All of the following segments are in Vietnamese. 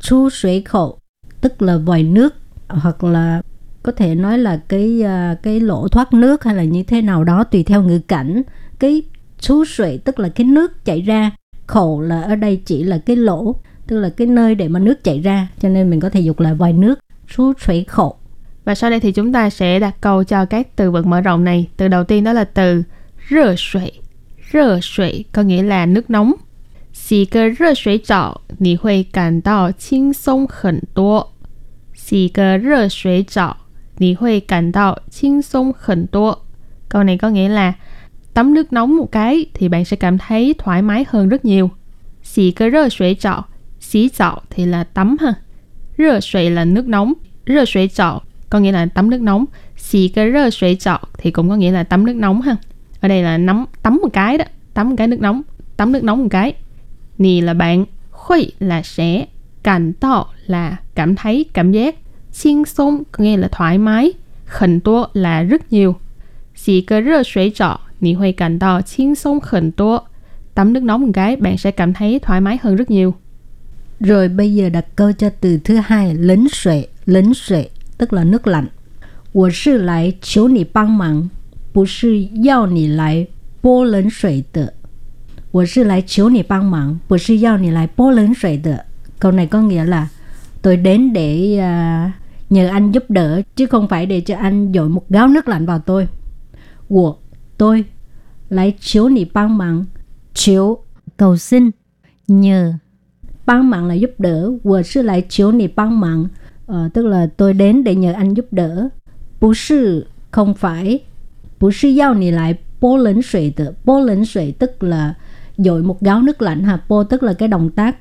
Chu suy khẩu tức là vòi nước, hoặc là có thể nói là cái lỗ thoát nước hay là như thế nào đó tùy theo ngữ cảnh. Cái chu suy tức là cái nước chảy ra, khẩu là ở đây chỉ là cái lỗ, tức là cái nơi để mà nước chảy ra, cho nên mình có thể dùng là vòi nước, chu suy khẩu. Và sau đây thì chúng ta sẽ đặt câu cho các từ vựng mở rộng này. Từ đầu tiên đó là từ热suy.热suy có nghĩa là nước nóng. 洗个热水澡，你会感到轻松很多。洗个热水澡，你会感到轻松很多. Câu này có nghĩa là tắm nước nóng một cái thì bạn sẽ cảm thấy thoải mái hơn rất nhiều. 洗个热水澡, 洗澡 thì là tắm ha. 热水 là nước nóng. 热水澡 có nghĩa là tắm nước nóng. 洗个热水澡 thì cũng có nghĩa là tắm nước nóng ha. Ở đây là tắm một cái đó, tắm một cái nước nóng, tắm nước nóng một cái. Nì là bạn, khuy là sẽ, cảm tạo là cảm thấy, cảm giác, xin sông có nghĩa là thoải mái, khẩn tố là rất nhiều. Xì cơ rơ suy trọ, nì huy cảm tạo xin sông khẩn tố. Tắm nước nóng một cái, bạn sẽ cảm thấy thoải mái hơn rất nhiều. Rồi bây giờ đặt câu cho từ thứ hai,冷水, tức là nước lạnh. 我是来求你帮忙，不是要你来泼冷水的。我是来求你帮忙，不是要你来泼冷水的. Câu này có nghĩa là tôi đến để nhờ anh giúp đỡ, chứ không phải để cho anh dội một gáo nước lạnh vào tôi. 我 tôi 来求你帮忙, 求 cầu xin, nhờ, 帮忙là giúp đỡ. 我是来求你帮忙, tức là tôi đến để nhờ anh giúp đỡ. 不是 không phải, 不是要你来泼冷水的. 泼冷水 tức là dội một gáo nước lạnh ha. Po tức là cái động tác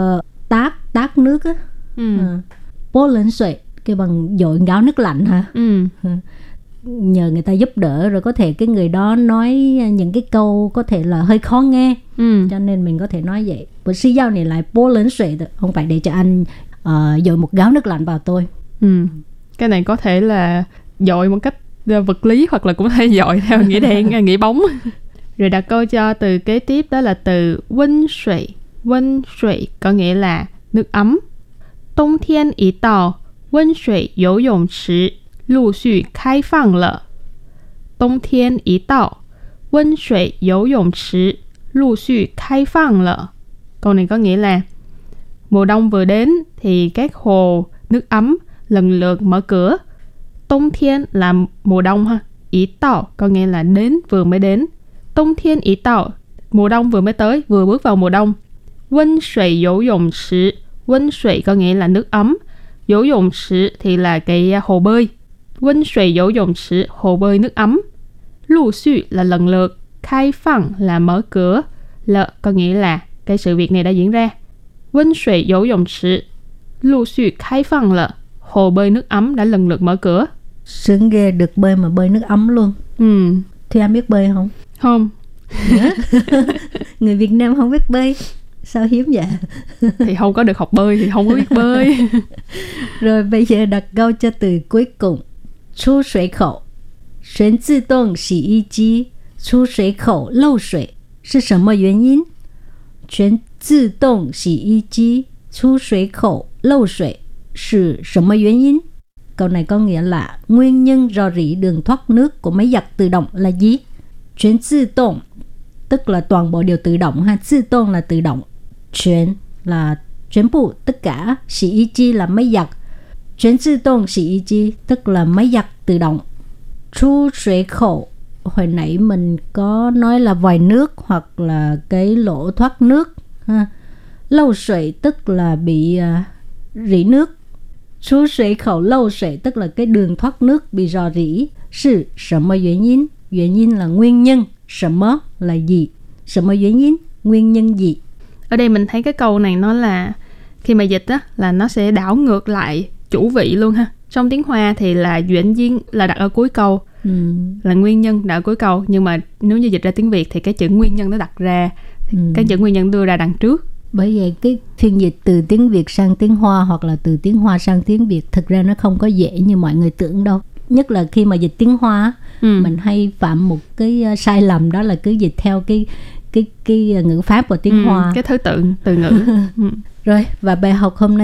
tát nước á. Po lên sợi cái bằng dội gáo nước lạnh ha. Nhờ người ta giúp đỡ, rồi có thể cái người đó nói những cái câu có thể là hơi khó nghe, cho nên mình có thể nói vậy. Bữa sư giao này lại po lên sợi, không phải để cho anh dội một gáo nước lạnh vào tôi. Cái này có thể là dội một cách vật lý, hoặc là cũng có thể dội theo nghĩa đen, nghĩa bóng. Rồi đặt câu cho từ kế tiếp đó là từ温水.温水có nghĩa là nước ấm. 冬天一到，温水游泳池陆续开放了。冬天一到，温水游泳池陆续开放了. Câu này có nghĩa là mùa đông vừa đến thì các hồ nước ấm lần lượt mở cửa. 冬天 là mùa đông ha. 一到 có nghĩa là đến, vừa mới đến. 冬天一到, mùa đông vừa mới tới, vừa bước vào mùa đông. 温水游泳池, 温水 có nghĩa là nước ấm. 游泳池 thì là cái hồ bơi. 温水游泳池, hồ bơi nước ấm. 陆续 là lần lượt. 开放 là mở cửa. Lợ có nghĩa là cái sự việc này đã diễn ra. 温水游泳池陆续开放了, hồ bơi nước ấm đã lần lượt mở cửa. Sướng ghê, được bơi mà bơi nước ấm luôn. Thì em biết bơi không? Không. Người Việt Nam không biết bơi, sao hiếm vậy? Thì không có được học bơi thì không có biết bơi. Rồi bây giờ đặt câu cho từ cuối cùng. Chu suy khẩu. 全自动洗衣机出水口漏水是什么原因？全自动洗衣机出水口漏水是什么原因? Câu này có nghĩa là nguyên nhân rò rỉ đường thoát nước của máy giặt tự động là gì? 全自动 tức là toàn bộ đều tự động ha. 自动 là tự động. 全 là全部, tất cả. 洗衣機 là máy giặt. 全自動洗衣機 tức là máy giặt tự động. 出水口, hồi nãy mình có nói là vòi nước hoặc là cái lỗ thoát nước ha. Lâu sủy tức là bị rỉ nước. 出水口漏水 tức là cái đường thoát nước bị rò rỉ. 是什么原因? 原因 là nguyên nhân. 什么 là gì? 什么原因? Nguyên nhân gì? Ở đây mình thấy cái câu này nó là khi mà dịch á, là nó sẽ đảo ngược lại chủ vị luôn ha. Trong tiếng Hoa thì là duyễn duyên là đặt ở cuối câu, là nguyên nhân đặt ở cuối câu. Nhưng mà nếu như dịch ra tiếng Việt thì cái chữ nguyên nhân nó đặt ra, cái chữ nguyên nhân đưa ra đằng trước. Bởi vậy cái phiên dịch từ tiếng Việt sang tiếng Hoa hoặc là từ tiếng Hoa sang tiếng Việt thực ra nó không có dễ như mọi người tưởng đâu. Nhất là khi mà dịch tiếng Hoa, mình hay phạm một cái sai lầm, đó là cứ dịch theo cái ngữ pháp của tiếng Hoa, cái thứ tự từ ngữ. Rồi, và bài học hôm nay